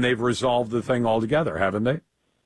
and they've resolved the thing altogether, haven't they?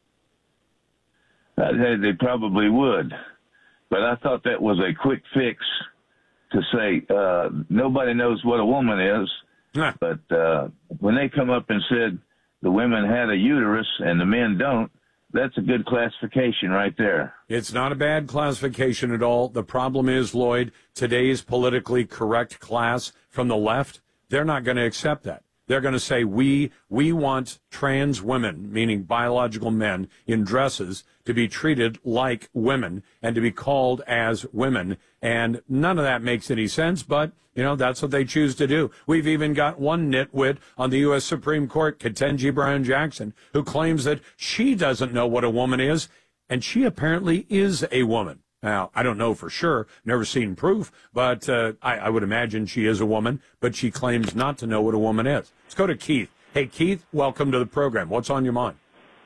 They probably would. But I thought that was a quick fix to say nobody knows what a woman is. But when they come up and said the women had a uterus and the men don't, that's a good classification right there. It's not a bad classification at all. The problem is, Lloyd, today's politically correct class from the left, they're not going to accept that. They're going to say, we want trans women, meaning biological men, in dresses to be treated like women and to be called as women. And none of that makes any sense, but, that's what they choose to do. We've even got one nitwit on the U.S. Supreme Court, Ketanji Brown Jackson, who claims that she doesn't know what a woman is, and she apparently is a woman. Now, I don't know for sure, never seen proof, but I would imagine she is a woman, but she claims not to know what a woman is. Let's go to Keith. Hey, Keith, welcome to the program. What's on your mind?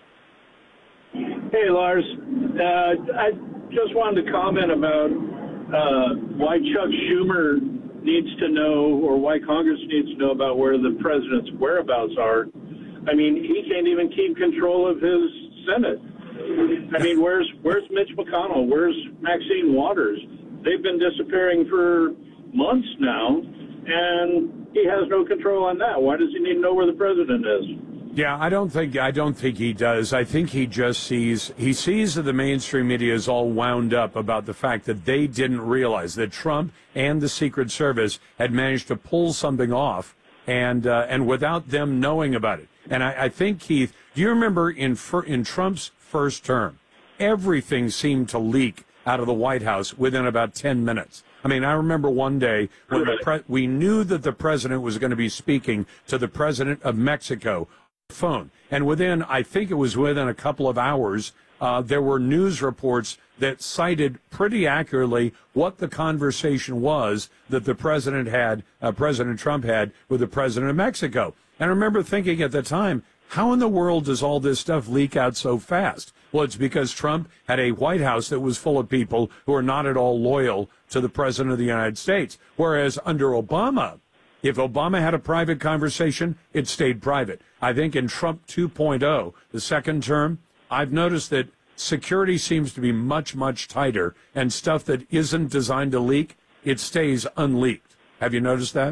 Hey, Lars. I just wanted to comment about why Chuck Schumer needs to know, or why Congress needs to know about where the president's whereabouts are. I mean, he can't even keep control of his Senate. I mean, where's Mitch McConnell? Where's Maxine Waters? They've been disappearing for months now, and he has no control on that. Why does he need to know where the president is? Yeah, I don't think he does. I think he just sees that the mainstream media is all wound up about the fact that they didn't realize that Trump and the Secret Service had managed to pull something off, and without them knowing about it. And I think, Keith, do you remember in Trump's first term, everything seemed to leak out of the White House within about 10 minutes. I mean, I remember one day when we knew that the president was going to be speaking to the president of Mexico on the phone. And within a couple of hours, there were news reports that cited pretty accurately what the conversation was that the president President Trump had with the president of Mexico. And I remember thinking at the time, how in the world does all this stuff leak out so fast? Well, it's because Trump had a White House that was full of people who are not at all loyal to the president of the United States. Whereas under Obama, if Obama had a private conversation, it stayed private. I think in Trump 2.0, the second term, I've noticed that security seems to be much, much tighter, and stuff that isn't designed to leak, it stays unleaked. Have you noticed that?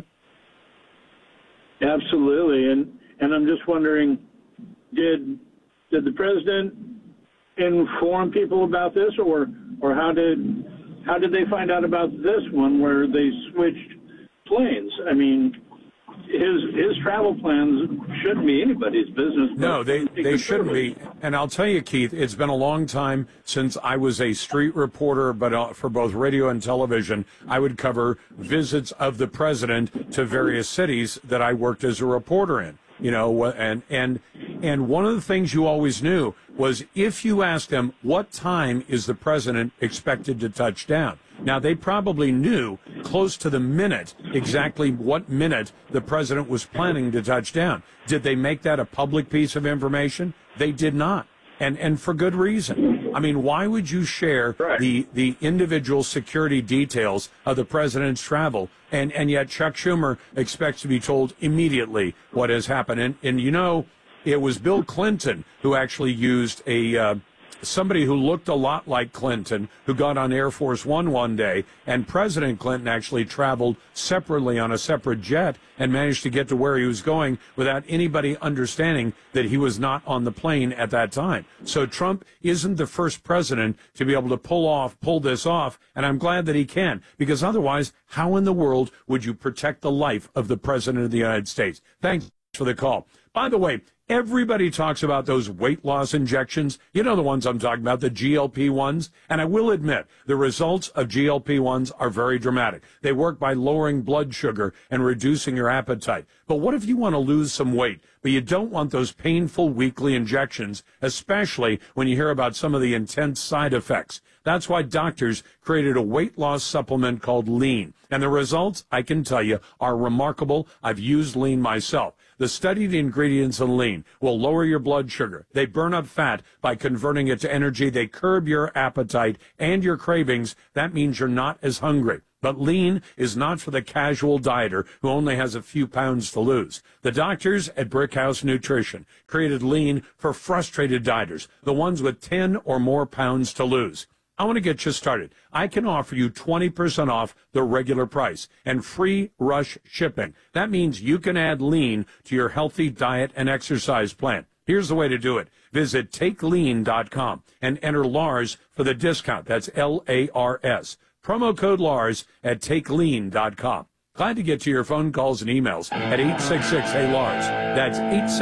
Absolutely. And I'm just wondering, did the president inform people about this, or how did they find out about this one where they switched planes? I mean, his travel plans shouldn't be anybody's business. No, they shouldn't be. And I'll tell you, Keith, it's been a long time since I was a street reporter, but for both radio and television, I would cover visits of the president to various cities that I worked as a reporter in. And one of the things you always knew was if you asked them what time is the president expected to touch down. Now, they probably knew close to the minute exactly what minute the president was planning to touch down. Did they make that a public piece of information? They did not. And for good reason. I mean, why would you share the individual security details of the president's travel? And yet Chuck Schumer expects to be told immediately what has happened. And it was Bill Clinton who actually used somebody who looked a lot like Clinton, who got on Air Force one day, and President Clinton actually traveled separately on a separate jet and managed to get to where he was going without anybody understanding that he was not on the plane at that time. So Trump isn't the first president to be able to pull this off, and I'm glad that he can, because otherwise, how in the world would you protect the life of the president of the United States? Thanks for the call. By the way, everybody talks about those weight loss injections. You know the ones I'm talking about, the GLP-1s. And I will admit, the results of GLP-1s are very dramatic. They work by lowering blood sugar and reducing your appetite. But what if you want to lose some weight, but you don't want those painful weekly injections, especially when you hear about some of the intense side effects? That's why doctors created a weight loss supplement called Lean. And the results, I can tell you, are remarkable. I've used Lean myself. The studied ingredients in lean will lower your blood sugar. They burn up fat by converting it to energy. They curb your appetite and your cravings. That means you're not as hungry. But lean is not for the casual dieter who only has a few pounds to lose. The doctors at Brickhouse Nutrition created lean for frustrated dieters, the ones with 10 or more pounds to lose. I want to get you started. I can offer you 20% off the regular price and free rush shipping. That means you can add lean to your healthy diet and exercise plan. Here's the way to do it. Visit takelean.com and enter Lars for the discount. That's Lars. Promo code Lars at takelean.com. Glad to get to your phone calls and emails at 866-HEY-LARS. That's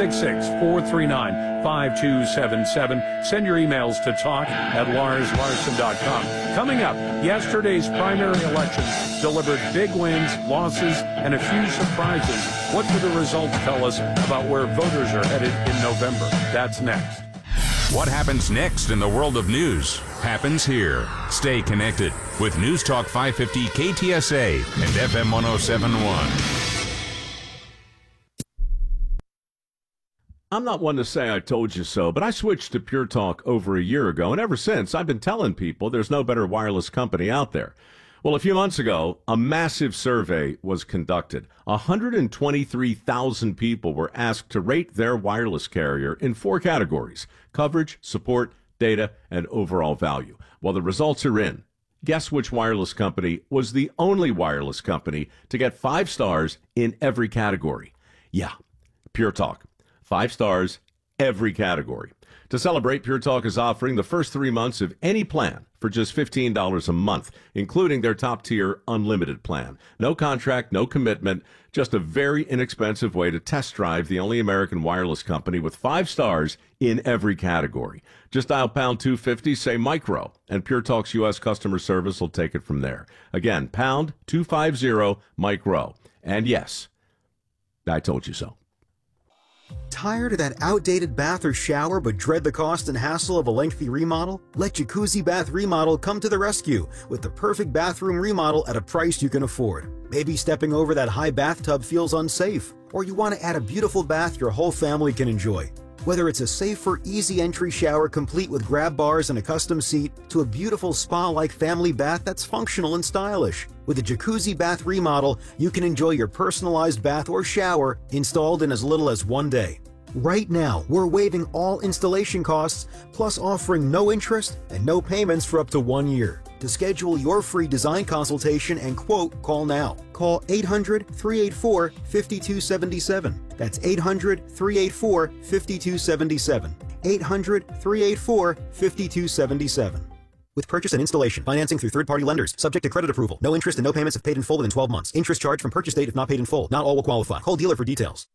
866-439-5277. Send your emails to talk@LarsLarson.com. Coming up, yesterday's primary elections delivered big wins, losses, and a few surprises. What do the results tell us about where voters are headed in November? That's next. What happens next in the world of news happens here. Stay connected with News Talk 550 KTSA and FM 1071. I'm not one to say I told you so, but I switched to Pure Talk over a year ago, and ever since I've been telling people there's no better wireless company out there. Well, a few months ago, a massive survey was conducted. 123,000 people were asked to rate their wireless carrier in 4 categories: coverage, support, data, and overall value. Well, the results are in. Guess which wireless company was the only wireless company to get 5 stars in every category? Yeah, Pure Talk. 5 stars, every category. To celebrate, Pure Talk is offering the first 3 months of any plan for just $15 a month, including their top-tier unlimited plan. No contract, no commitment, just a very inexpensive way to test drive the only American wireless company with 5 stars in every category. Just dial pound 250, say micro, and Pure Talk's U.S. customer service will take it from there. Again, pound 250 micro. And yes, I told you so. Tired of that outdated bath or shower but dread the cost and hassle of a lengthy remodel? Let Jacuzzi Bath Remodel come to the rescue with the perfect bathroom remodel at a price you can afford. Maybe stepping over that high bathtub feels unsafe, or you want to add a beautiful bath your whole family can enjoy. Whether it's a safer, easy entry shower complete with grab bars and a custom seat, to a beautiful spa-like family bath that's functional and stylish. With a Jacuzzi Bath Remodel, you can enjoy your personalized bath or shower installed in as little as 1 day. Right now, we're waiving all installation costs, plus offering no interest and no payments for up to 1 year. To schedule your free design consultation and quote, call now. Call 800-384-5277. That's 800-384-5277. 800-384-5277. With purchase and installation, financing through third-party lenders, subject to credit approval. No interest and no payments if paid in full within 12 months. Interest charged from purchase date if not paid in full. Not all will qualify. Call dealer for details.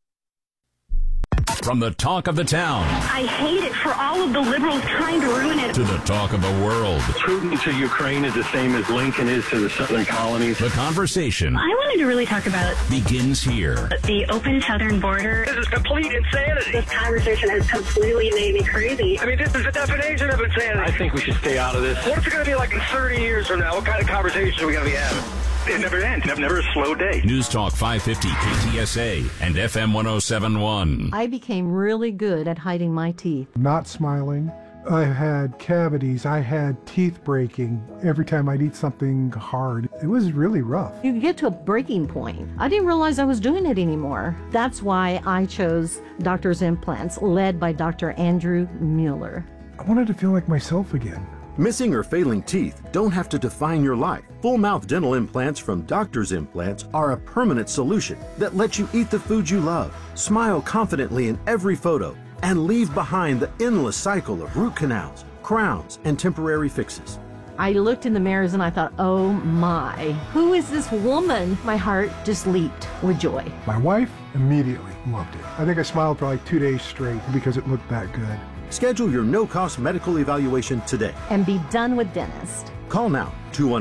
From the talk of the town I hate it for all of the liberals trying to ruin it. to the talk of the world, Putin to Ukraine is the same as Lincoln is to the southern colonies. the conversation I wanted to really talk about begins here. the open southern border. This is complete insanity. This conversation has completely made me crazy. I mean, this is the definition of insanity. I think we should stay out of this. What's it going to be like in 30 years from now? What kind of conversation are we going to be having? It never ends. Never a slow day. News Talk 550 KTSA and FM 1071. I became really good at hiding my teeth. Not smiling. I had cavities. I had teeth breaking every time I'd eat something hard. It was really rough. You get to a breaking point. I didn't realize I was doing it anymore. That's why I chose Doctor's Implants, led by Dr. Andrew Mueller. I wanted to feel like myself again. Missing or failing teeth don't have to define your life. Full mouth dental implants from Doctor's Implants are a permanent solution that lets you eat the food you love, smile confidently in every photo, and leave behind the endless cycle of root canals, crowns, and temporary fixes. I looked in the mirrors and I thought, oh my, who is this woman? My heart just leaped with joy. My wife immediately loved it. I think I smiled for like 2 days straight because it looked that good. Schedule your no-cost medical evaluation today. And be done with dentist. Call now,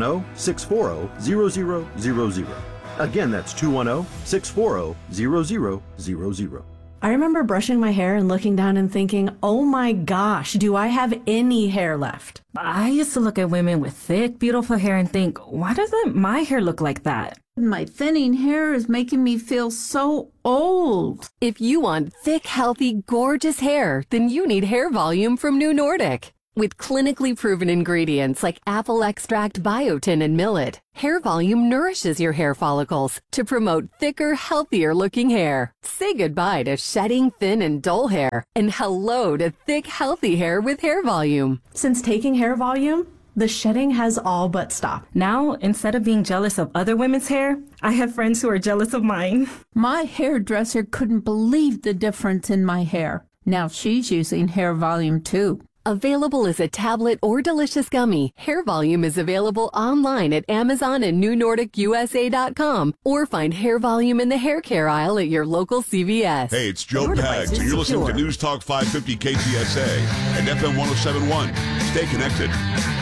210-640-0000. Again, that's 210-640-0000. I remember brushing my hair and looking down and thinking, oh my gosh, do I have any hair left? I used to look at women with thick, beautiful hair and think, why doesn't my hair look like that? My thinning hair is making me feel so old. If you want thick, healthy, gorgeous hair, then you need Hair Volume from New Nordic. With clinically proven ingredients like apple extract, biotin, and millet, Hair Volume nourishes your hair follicles to promote thicker, healthier looking hair. Say goodbye to shedding, thin, and dull hair, and hello to thick, healthy hair with Hair Volume. Since taking Hair Volume, the shedding has all but stopped. Now, instead of being jealous of other women's hair, I have friends who are jealous of mine. My hairdresser couldn't believe the difference in my hair. Now she's using Hair Volume too. Available as a tablet or delicious gummy, Hair Volume is available online at Amazon and NewNordicUSA.com, or find Hair Volume in the hair care aisle at your local CVS. Hey, it's Joe Pags, and you're listening to News Talk 550 KTSA and FM 1071. Stay connected.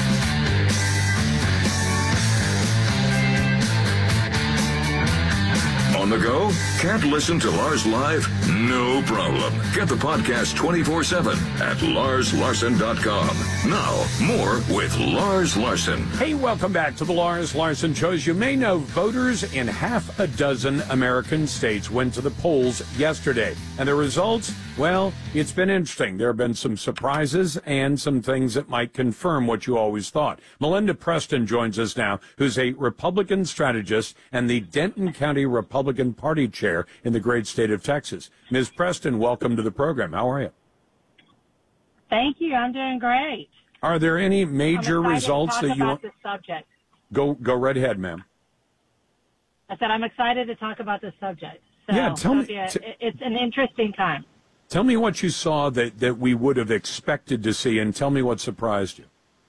On the go? Can't listen to Lars live? No problem. Get the podcast 24/7 at LarsLarson.com. Now, more with Lars Larson. Hey, welcome back to the Lars Larson Show. As you may know, voters in half a dozen American states went to the polls yesterday. And the results, well, it's been interesting. There have been some surprises and some things that might confirm what you always thought. Melinda Preston joins us now, who's a Republican strategist and the Denton County Republican Party chair in the great state of Texas. Ms. Preston, welcome to the program. How are you? Thank you. I'm doing great. Are there any major results that you want? This subject. Go right ahead, ma'am. I said I'm excited to talk about this subject. So, yeah, tell me. It's an interesting time. Tell me what you saw that we would have expected to see, and tell me what surprised you.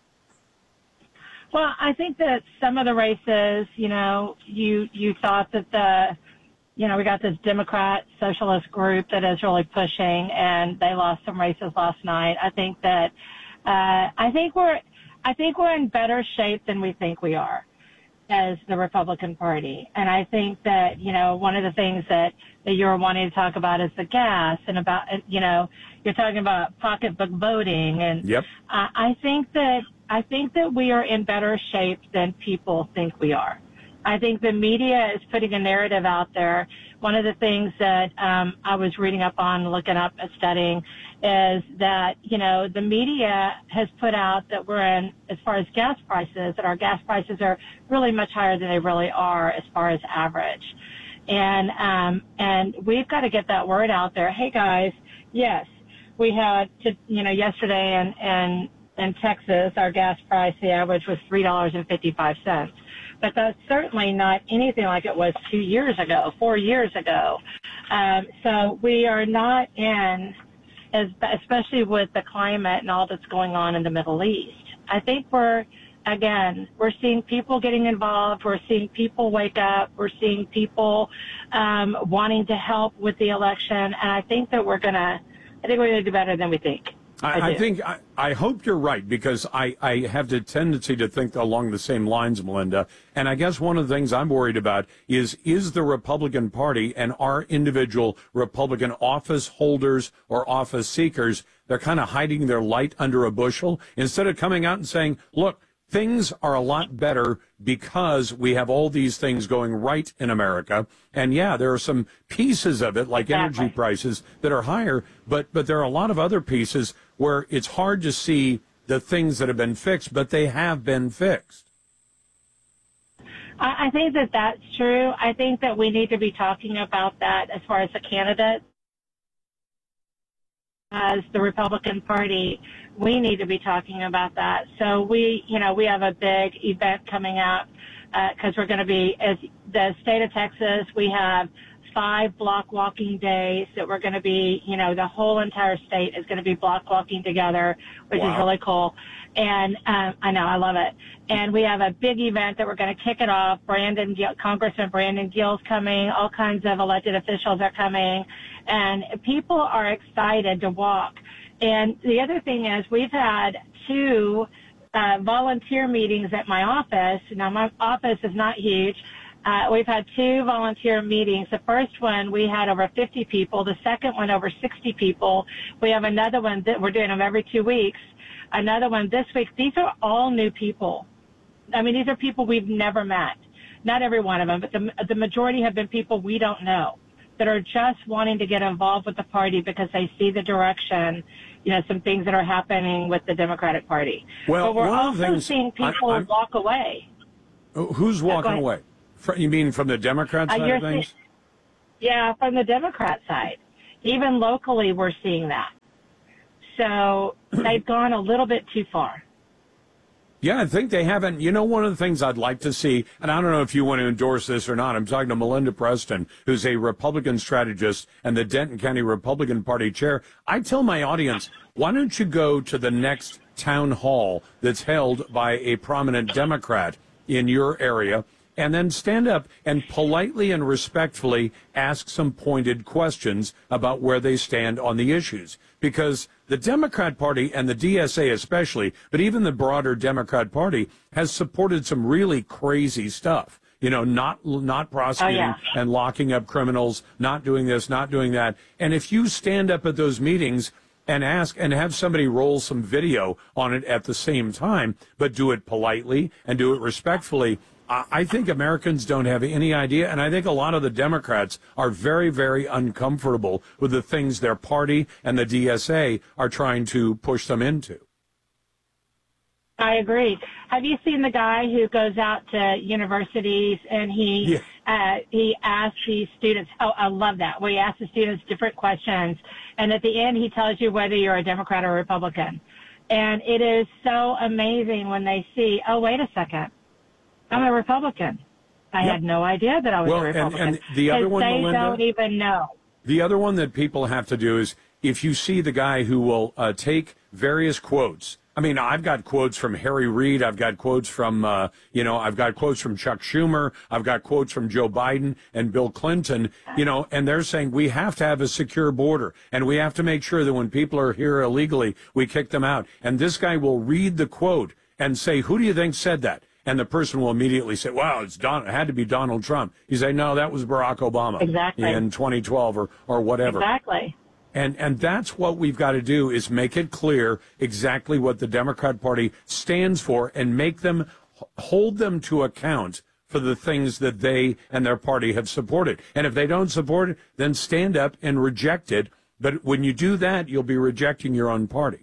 Well, I think that some of the races, you thought that we got this Democrat socialist group that is really pushing, and they lost some races last night. I think that I think we're in better shape than we think we are as the Republican Party. And I think that, one of the things that you're wanting to talk about is the gas, and about, you're talking about pocketbook voting. And yep. I think that we are in better shape than people think we are. I think the media is putting a narrative out there. One of the things that I was reading up on, looking up and studying, is that, the media has put out that we're in, as far as gas prices, that our gas prices are really much higher than they really are as far as average. And we've got to get that word out there. Hey, guys, yes, we had, yesterday in Texas, our gas price, the average was $3.55. But that's certainly not anything like it was 2 years ago, 4 years ago. So we are not in, especially with the climate and all that's going on in the Middle East. I think we're seeing people getting involved. We're seeing people wake up. We're seeing people wanting to help with the election. And I think that we're going to do better than we think. I hope you're right, because I have the tendency to think along the same lines, Melinda. And I guess one of the things I'm worried about is the Republican Party and our individual Republican office holders or office seekers, they're kind of hiding their light under a bushel instead of coming out and saying, look, things are a lot better because we have all these things going right in America. And yeah, there are some pieces of it, like energy prices, that are higher, but there are a lot of other pieces where it's hard to see the things that have been fixed, but they have been fixed. I think that that's true. I think that we need to be talking about that as far as the candidates. As the Republican Party, we need to be talking about that. So we have a big event coming up because we're going to be, as the state of Texas, we have 5 block walking days that we're going to be, the whole entire state is going to be block walking together, which is really cool. And I know, I love it. And we have a big event that we're going to kick it off. Congressman Brandon Gill's coming. All kinds of elected officials are coming. And people are excited to walk. And the other thing is we've had 2 volunteer meetings at my office. Now, my office is not huge. We've had 2 volunteer meetings. The first one, we had over 50 people. The second one, over 60 people. We have another one that we're doing them every 2 weeks. Another one this week. These are all new people. I mean, these are people we've never met. not every one of them, but the majority have been people we don't know that are just wanting to get involved with the party because they see the direction, some things that are happening with the Democratic Party. Well, but we're also seeing people walk away. Who's walking away? You mean from the Democrat side of things? Yeah, from the Democrat side. Even locally, we're seeing that. So they've gone a little bit too far. Yeah, I think they haven't. One of the things I'd like to see, and I don't know if you want to endorse this or not, I'm talking to Melinda Preston, who's a Republican strategist and the Denton County Republican Party chair. I tell my audience, why don't you go to the next town hall that's held by a prominent Democrat in your area, and then stand up and politely and respectfully ask some pointed questions about where they stand on the issues. Because the Democrat Party and the DSA especially, but even the broader Democrat Party, has supported some really crazy stuff. Not prosecuting and locking up criminals, not doing this, not doing that. And if you stand up at those meetings and ask and have somebody roll some video on it at the same time, but do it politely and do it respectfully, I think Americans don't have any idea, and I think a lot of the Democrats are very, very uncomfortable with the things their party and the DSA are trying to push them into. I agree. Have you seen the guy who goes out to universities and he asks these students, I love that, where he asks the students different questions, and at the end he tells you whether you're a Democrat or Republican. And it is so amazing when they see, oh, wait a second, I'm a Republican. I had no idea that I was a Republican. And the other one, they Melinda, don't even know. The other one that people have to do is if you see the guy who will take various quotes. I mean, I've got quotes from Harry Reid. I've got quotes from, I've got quotes from Chuck Schumer. I've got quotes from Joe Biden and Bill Clinton, and they're saying we have to have a secure border and we have to make sure that when people are here illegally, we kick them out. And this guy will read the quote and say, who do you think said that? And the person will immediately say, wow, it had to be Donald Trump. You say, no, that was Barack Obama in 2012 or whatever. Exactly. And that's what we've got to do is make it clear exactly what the Democrat Party stands for and make them hold them to account for the things that they and their party have supported. And if they don't support it, then stand up and reject it. But when you do that, you'll be rejecting your own party.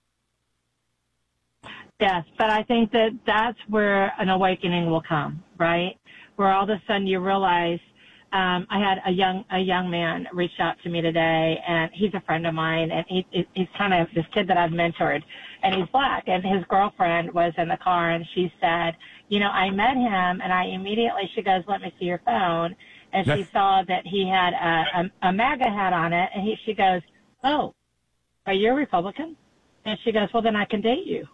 Yes, but I think that that's where an awakening will come, right? Where all of a sudden you realize, I had a young man reached out to me today, and he's a friend of mine, and he's kind of this kid that I've mentored, and he's black, and his girlfriend was in the car, and she said, I met him, and she goes, let me see your phone, and she saw that he had a MAGA hat on it, and she goes, oh, are you a Republican? And she goes, well, then I can date you.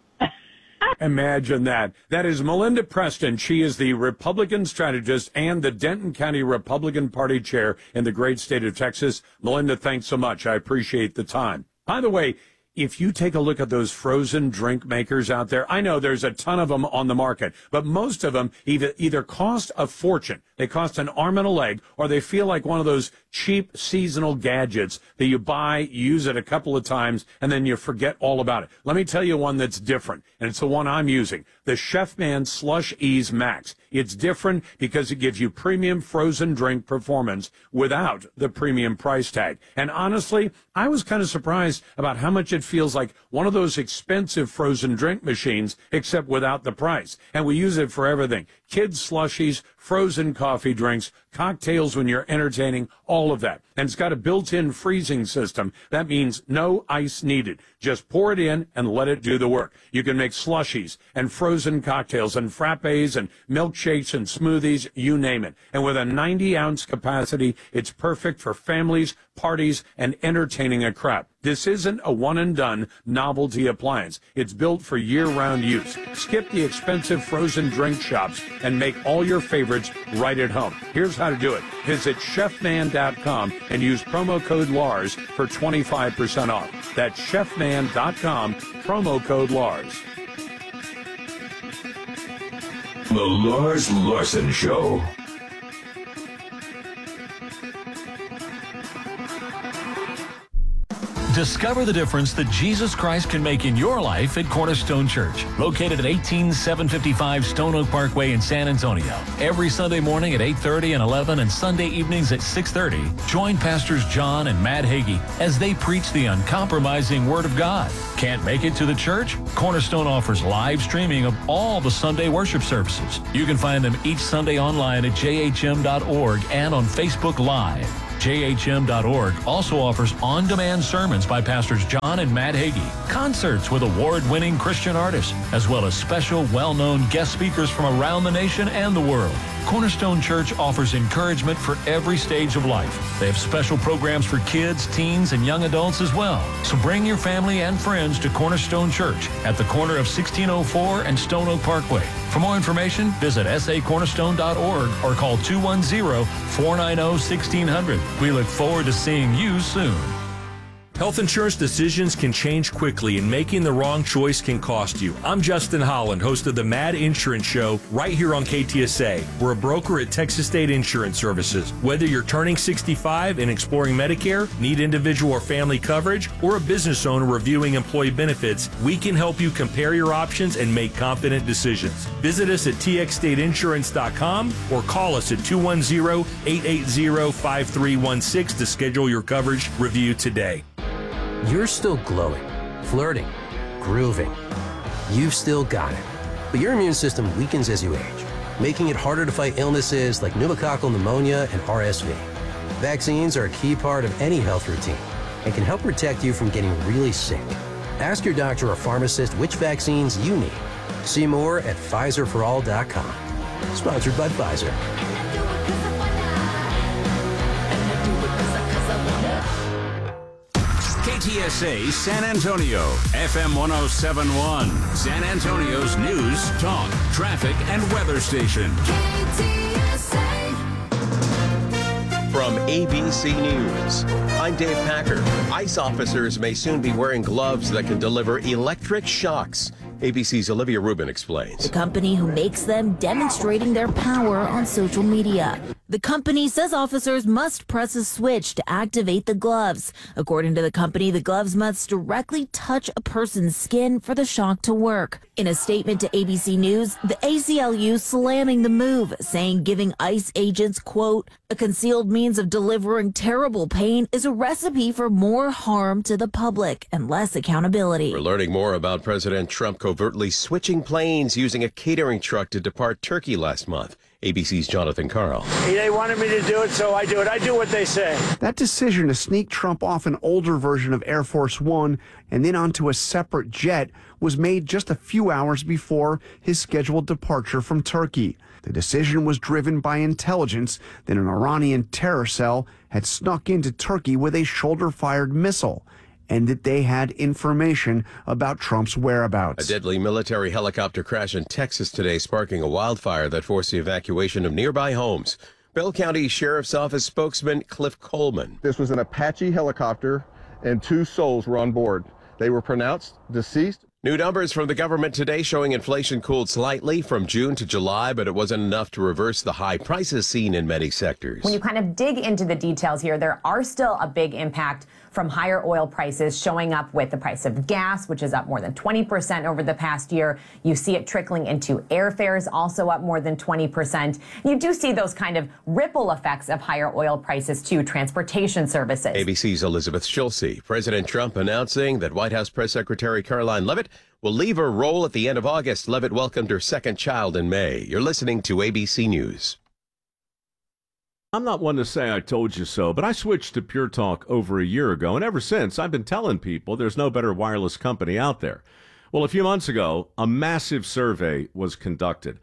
Imagine that. That is Melinda Preston. She is the Republican strategist and the Denton County Republican Party chair in the great state of Texas. Melinda, thanks so much. I appreciate the time. By the way, if you take a look at those frozen drink makers out there, I know there's a ton of them on the market, but most of them either cost a fortune. They cost an arm and a leg, or they feel like one of those cheap seasonal gadgets that you buy, you use it a couple of times, and then you forget all about it. Let me tell you one that's different, and it's the one I'm using, the Chefman Slush Ease Max. It's different because it gives you premium frozen drink performance without the premium price tag. And honestly, I was kind of surprised about how much it feels like one of those expensive frozen drink machines, except without the price. And we use it for everything. Kids slushies, frozen coffee drinks, cocktails when you're entertaining, all of that. And it's got a built-in freezing system. That means no ice needed. Just pour it in and let it do the work. You can make slushies and frozen cocktails and frappes and milkshakes and smoothies, you name it. And with a 90-ounce capacity, it's perfect for families, parties, and entertaining a crowd. This isn't a one-and-done novelty appliance. It's built for year-round use. Skip the expensive frozen drink shops and make all your favorites right at home. Here's how to do it. Visit chefman.com and use promo code LARS for 25% off. That's chefman.com, promo code LARS. The Lars Larson Show. Discover the difference that Jesus Christ can make in your life at Cornerstone Church, located at 18755 Stone Oak Parkway in San Antonio. Every Sunday morning at 8:30 and 11 and Sunday evenings at 6:30, join Pastors John and Matt Hagee as they preach the uncompromising Word of God. Can't make it to the church? Cornerstone offers live streaming of all the Sunday worship services. You can find them each Sunday online at jhm.org and on Facebook Live. JHM.org also offers on-demand sermons by Pastors John and Matt Hagee, concerts with award-winning Christian artists, as well as special well-known guest speakers from around the nation and the world. Cornerstone Church offers encouragement for every stage of life. They have special programs for kids, teens, and young adults as well. So bring your family and friends to Cornerstone Church at the corner of 1604 and Stone Oak Parkway. For more information, visit sacornerstone.org or call 210-490-1600. We look forward to seeing you soon. Health insurance decisions can change quickly, and making the wrong choice can cost you. I'm Justin Holland, host of the Mad Insurance Show right here on KTSA. We're a broker at Texas State Insurance Services. Whether you're turning 65 and exploring Medicare, need individual or family coverage, or a business owner reviewing employee benefits, we can help you compare your options and make confident decisions. Visit us at txstateinsurance.com or call us at 210-880-5316 to schedule your coverage review today. You're still glowing, flirting, grooving. You've still got it. But your immune system weakens as you age, making it harder to fight illnesses like pneumococcal pneumonia and RSV. Vaccines are a key part of any health routine and can help protect you from getting really sick. Ask your doctor or pharmacist which vaccines you need. See more at PfizerForAll.com. Sponsored by Pfizer. KTSA San Antonio, FM 1071, San Antonio's news, talk, traffic, and weather station. From ABC News, I'm Dave Packer. ICE officers may soon be wearing gloves that can deliver electric shocks. ABC's Olivia Rubin explains. The company who makes them demonstrating their power on social media. The company says officers must press a switch to activate the gloves. According to the company, the gloves must directly touch a person's skin for the shock to work. In a statement to ABC News, the ACLU slamming the move, saying giving ICE agents, quote, a concealed means of delivering terrible pain is a recipe for more harm to the public and less accountability. We're learning more about President Trump covertly switching planes using a catering truck to depart Turkey last month. ABC's Jonathan Carl. They wanted me to do it, so I do it. I do what they say. That decision to sneak Trump off an older version of Air Force One and then onto a separate jet was made just a few hours before his scheduled departure from Turkey. The decision was driven by intelligence that an Iranian terror cell had snuck into Turkey with a shoulder-fired missile, and that they had information about Trump's whereabouts. A deadly military helicopter crash in Texas today, sparking a wildfire that forced the evacuation of nearby homes. Bell County Sheriff's Office spokesman Cliff Coleman. This was an Apache helicopter, and 2 souls were on board. They were pronounced deceased. New numbers from the government today showing inflation cooled slightly from June to July, but it wasn't enough to reverse the high prices seen in many sectors. When you kind of dig into the details here, there are still a big impact from higher oil prices showing up with the price of gas, which is up more than 20% over the past year. You see it trickling into airfares, also up more than 20%. You do see those kind of ripple effects of higher oil prices to transportation services. ABC's Elizabeth Schulze. President Trump announcing that White House Press Secretary Caroline Leavitt will leave her role at the end of August. Leavitt welcomed her second child in May. You're listening to ABC News. I'm not one to say I told you so, but I switched to Pure Talk over a year ago, and ever since, I've been telling people there's no better wireless company out there. Well, a few months ago, a massive survey was conducted.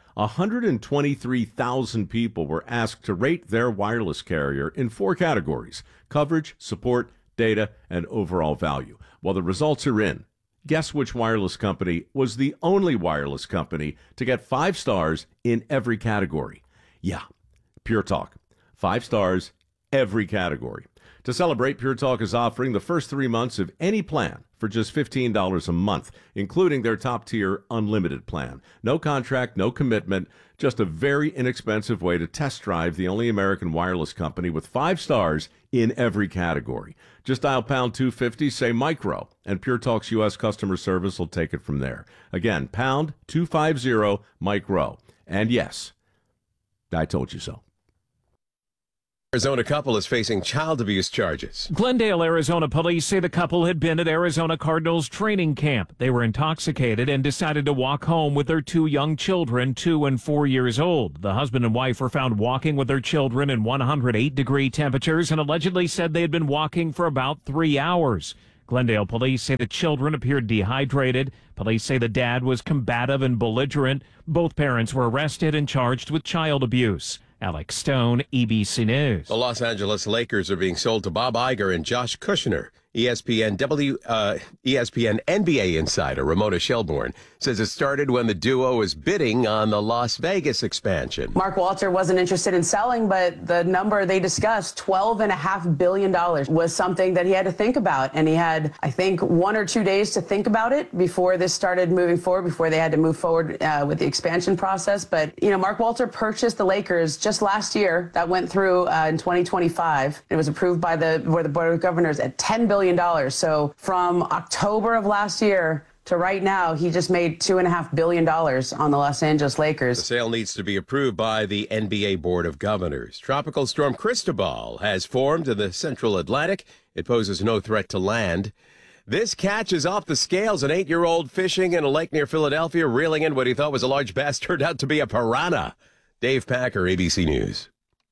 123,000 people were asked to rate their wireless carrier in 4 categories: coverage, support, data, and overall value. Well, the results are in. Guess which wireless company was the only wireless company to get 5 stars in every category? Yeah, Pure Talk. 5 stars, every category. To celebrate, Pure Talk is offering the first 3 months of any plan for just $15 a month, including their top-tier unlimited plan. No contract, no commitment, just a very inexpensive way to test drive the only American wireless company with 5 stars in every category. Just dial pound 250, say micro, and Pure Talk's U.S. customer service will take it from there. Again, pound 250 micro. And yes, I told you so. Arizona couple is facing child abuse charges. Glendale, Arizona police say the couple had been at Arizona Cardinals training camp. They were intoxicated and decided to walk home with their 2 young children, 2 and 4 years old. The husband and wife were found walking with their children in 108-degree temperatures and allegedly said they had been walking for about 3 hours. Glendale police say the children appeared dehydrated. Police say the dad was combative and belligerent. Both parents were arrested and charged with child abuse. Alex Stone, ABC News. The Los Angeles Lakers are being sold to Bob Iger and Josh Kushner. ESPN NBA insider Ramona Shelburne says it started when the duo was bidding on the Las Vegas expansion. Mark Walter wasn't interested in selling, but the number they discussed, $12.5 billion, was something that he had to think about. And he had, I think, 1 or 2 days to think about it before this started moving forward, before they had to move forward with the expansion process. But, you know, Mark Walter purchased the Lakers just last year. That went through in 2025. It was approved by the Board of Governors at $10 billion. So from October of last year to right now, he just made $2.5 billion on the Los Angeles Lakers. The sale needs to be approved by the NBA Board of Governors. Tropical storm Cristobal has formed in the central Atlantic. It poses no threat to land. This catch is off the scales. An 8-year-old fishing in a lake near Philadelphia, reeling in what he thought was a large bass turned out to be a piranha. Dave Packer, ABC News.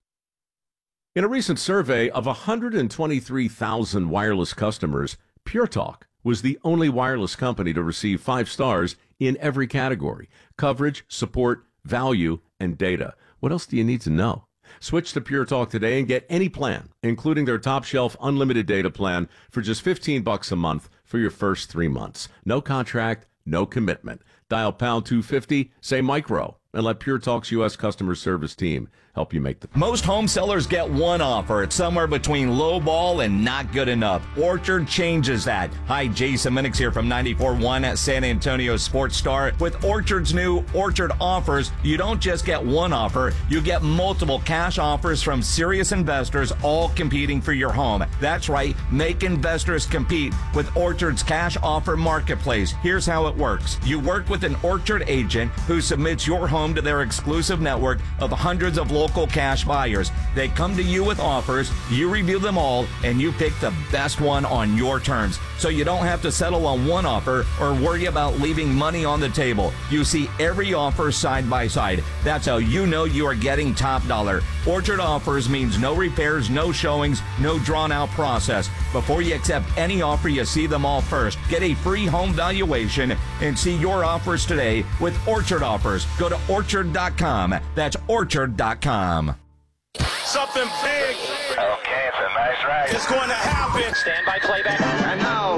In a recent survey of 123,000 wireless customers, Pure Talk was the only wireless company to receive 5 stars in every category: coverage, support, value, and data. What else do you need to know? Switch to Pure Talk today and get any plan, including their top shelf unlimited data plan, for just $15 a month for your first 3 months. No contract, no commitment. Dial pound 250, say micro, and let Pure Talk's U.S. customer service team help you make the... Most home sellers get one offer. It's somewhere between low ball and not good enough. Orchard changes that. Hi, Jason Minix here from 94.1 at San Antonio Sports Star. With Orchard's new Orchard offers, you don't just get one offer, you get multiple cash offers from serious investors, all competing for your home. That's right, make investors compete with Orchard's cash offer marketplace. Here's how it works. You work with an Orchard agent who submits your home to their exclusive network of hundreds of local cash buyers. They come to you with offers, you review them all, and you pick the best one on your terms. So you don't have to settle on one offer or worry about leaving money on the table. You see every offer side by side. That's how you know you are getting top dollar. Orchard offers means no repairs, no showings, no drawn out process. Before you accept any offer, you see them all first. Get a free home valuation and see your offers today with Orchard offers. Go to orchard.com. That's orchard.com. Something big. Okay, it's a nice ride. It's going to happen. Stand by playback. And now,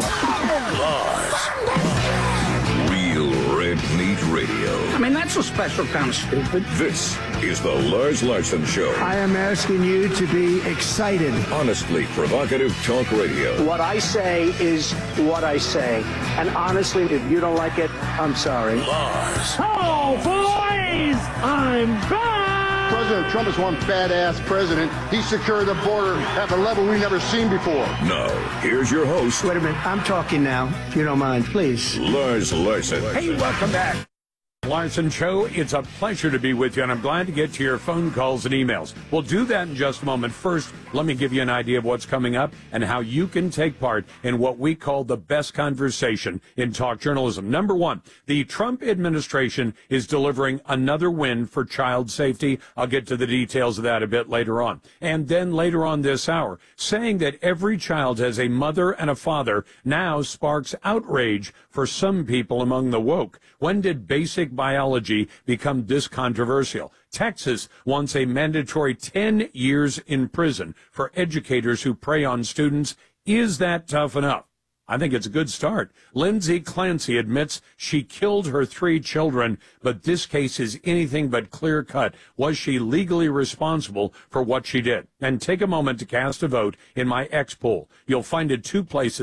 Lars. Real Red Meat Radio. I mean, that's a special kind of stupid. This is the Lars Larson Show. I am asking you to be excited. Honestly provocative talk radio. What I say is what I say. And honestly, if you don't like it, I'm sorry. Lars. Oh, boys! I'm back! President Trump is one badass president. He secured the border at a level we've never seen before. Now, here's your host. Wait a minute. I'm talking now, if you don't mind, please. Lars Larson. Hey, welcome back. Larson Show, it's a pleasure to be with you, and I'm glad to get to your phone calls and emails. We'll do that in just a moment. First, let me give you an idea of what's coming up and how you can take part in what we call the best conversation in talk journalism. Number one, the Trump administration is delivering another win for child safety. I'll get to the details of that a bit later on. And then later on this hour, saying that every child has a mother and a father now sparks outrage for some people among the woke. When did basic biology become this controversial? Texas wants a mandatory 10 years in prison for educators who prey on students. Is that tough enough? I think it's a good start. Lindsay Clancy admits she killed her 3 children, but this case is anything but clear-cut. Was she legally responsible for what she did? And take a moment to cast a vote in my X poll. You'll find it 2 places: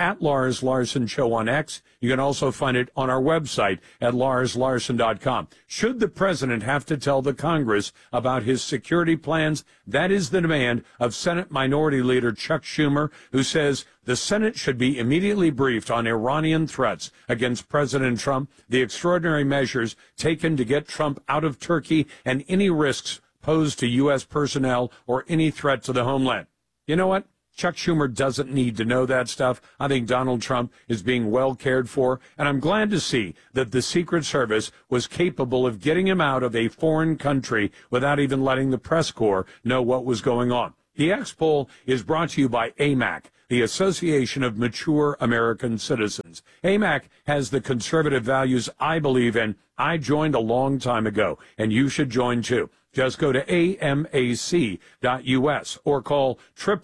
at Lars Larson Show on X. You can also find it on our website at larslarson.com. Should the president have to tell the Congress about his security plans? That is the demand of Senate Minority Leader Chuck Schumer, who says the Senate should be immediately briefed on Iranian threats against President Trump, the extraordinary measures taken to get Trump out of Turkey, and any risks posed to U.S. personnel or any threat to the homeland. You know what? Chuck Schumer doesn't need to know that stuff. I think Donald Trump is being well cared for, and I'm glad to see that the Secret Service was capable of getting him out of a foreign country without even letting the press corps know what was going on. The X poll is brought to you by AMAC, the Association of Mature American Citizens. AMAC has the conservative values I believe in. I joined a long time ago, and you should join too. Just go to amac.us or call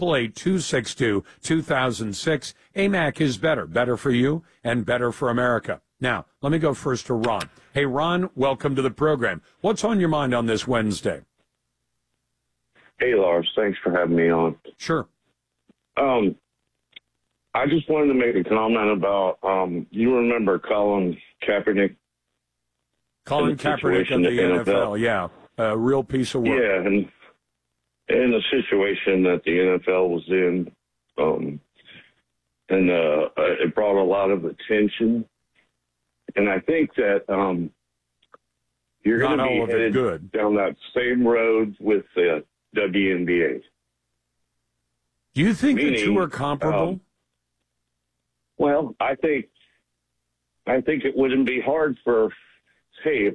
888-262-2006. AMAC is better for you and better for America. Now, let me go first to Ron. Hey, Ron, welcome to the program. What's on your mind on this Wednesday? Hey, Lars, thanks for having me on. Sure. I just wanted to make a comment about, you remember Colin Kaepernick? Colin Kaepernick of the NFL, yeah. A real piece of work. Yeah, and the situation that the NFL was in, it brought a lot of attention. And I think that you're going to be headed down that same road with the WNBA. Do you think the two are comparable? Well, I think it wouldn't be hard for, say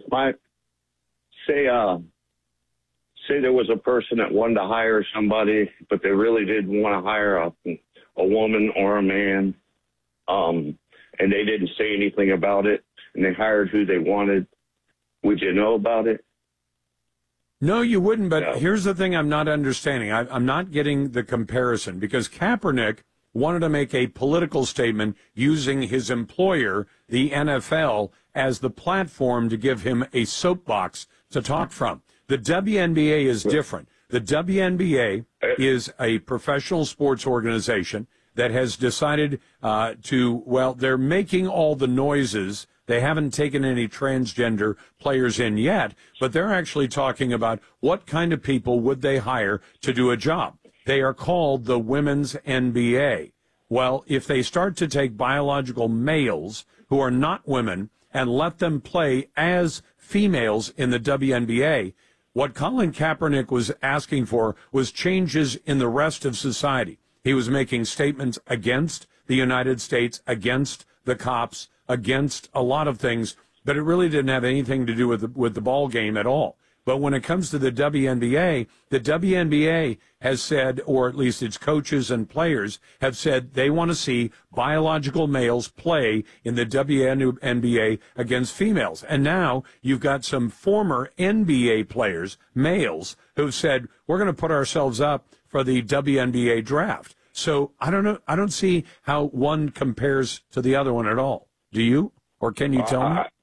there was a person that wanted to hire somebody, but they really didn't want to hire a woman or a man, and they didn't say anything about it, and they hired who they wanted. Would you know about it? No, you wouldn't, but here's the thing I'm not understanding. I'm not getting the comparison, because Kaepernick wanted to make a political statement using his employer, the NFL, as the platform to give him a soapbox to talk from. The WNBA is different. The WNBA is a professional sports organization that has decided they're making all the noises. They haven't taken any transgender players in yet, but they're actually talking about what kind of people would they hire to do a job. They are called the Women's NBA. Well, if they start to take biological males who are not women and let them play as females in the WNBA, what Colin Kaepernick was asking for was changes in the rest of society. He was making statements against the United States, against the cops, against a lot of things, but it really didn't have anything to do with the ball game at all. But when it comes to the WNBA has said, or at least its coaches and players have said, they want to see biological males play in the WNBA against females. And now you've got some former NBA players, males, who've said, we're going to put ourselves up for the WNBA draft. So I don't know. I don't see how one compares to the other one at all. Do you? Or can you tell me?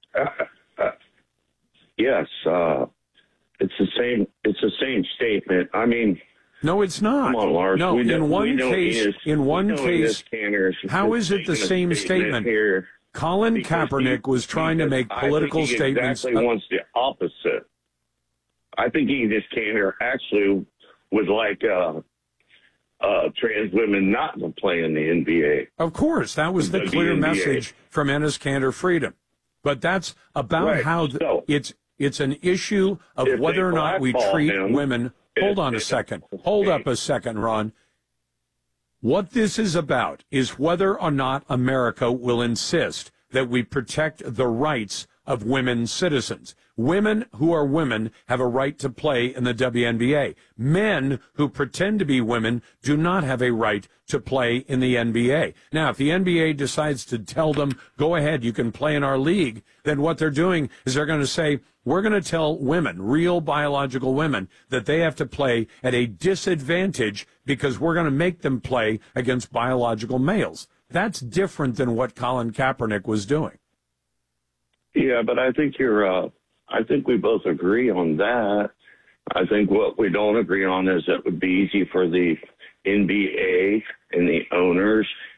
Yes. It's the same statement. I mean, no, it's not. Come on, Lars. No, in one case, how is it the same statement? Here Colin Kaepernick was trying to make political statements. Exactly wants the opposite. I think he just actually would like trans women not to play in the NBA. Of course, that was the clear message from Enes Kanter Freedom. But that's about how it's an issue of whether or not we treat women. Hold on a second. Hold up a second, Ron. What this is about is whether or not America will insist that we protect the rights of women citizens. Women who are women have a right to play in the WNBA. Men who pretend to be women do not have a right to play in the NBA. Now, if the NBA decides to tell them, go ahead, you can play in our league, then what they're doing is they're going to say, we're going to tell women, real biological women, that they have to play at a disadvantage because we're going to make them play against biological males. That's different than what Colin Kaepernick was doing. Yeah, but I think I think we both agree on that. I think what we don't agree on is that it would be easy for the NBA and the owners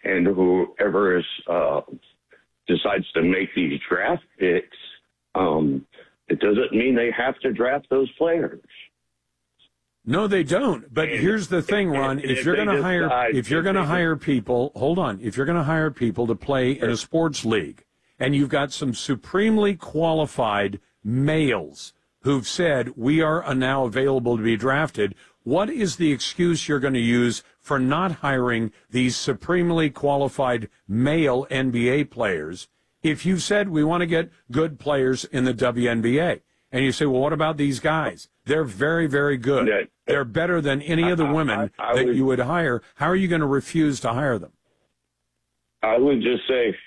and whoever is decides to make these draft picks, it doesn't mean they have to draft those players. No, they don't. But here's the thing, Ron. If you're going to hire people, hold on. If you're going to hire people to play in a sports league, and you've got some supremely qualified males who've said we are now available to be drafted, what is the excuse you're going to use for not hiring these supremely qualified male NBA players if you've said we want to get good players in the WNBA? And you say, well, what about these guys? They're very, very good. They're better than any of the women that you would hire. How are you going to refuse to hire them? I would just say